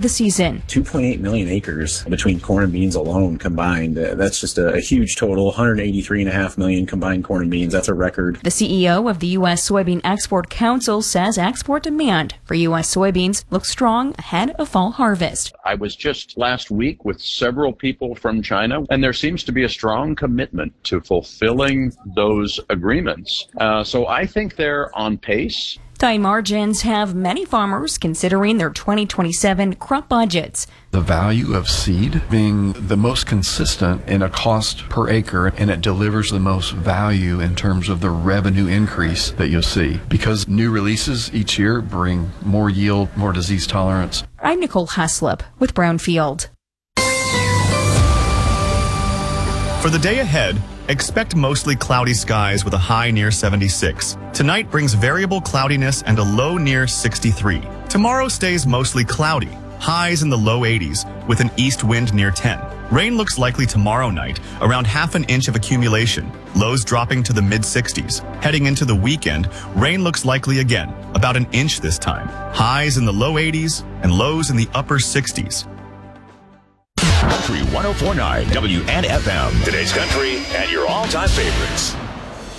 the season. 2.8 million acres between corn and beans alone combined. That's just a huge total. 183.5 million combined corn and beans. That's a record. The CEO of the U.S. Soybean Export Council says export demand for U.S. soybeans looks strong ahead of fall harvest. I was just last week with several people from China, and there seems to be a strong commitment to fulfilling those agreements. So I think they're on pace. Tight margins have many farmers considering their 2027 crop budgets. The value of seed being the most consistent in a cost per acre, and it delivers the most value in terms of the revenue increase that you'll see, because new releases each year bring more yield, more disease tolerance. I'm Nicole Haslip with Brownfield. For the day ahead, expect mostly cloudy skies with a high near 76. Tonight brings variable cloudiness and a low near 63. Tomorrow stays mostly cloudy, highs in the low 80s with an east wind near 10. Rain looks likely tomorrow night, around half an inch of accumulation, lows dropping to the mid-60s. Heading into the weekend, rain looks likely again, about an inch this time. Highs in the low 80s and lows in the upper 60s. Country 104.9 WNFM. Today's country and your all-time favorites.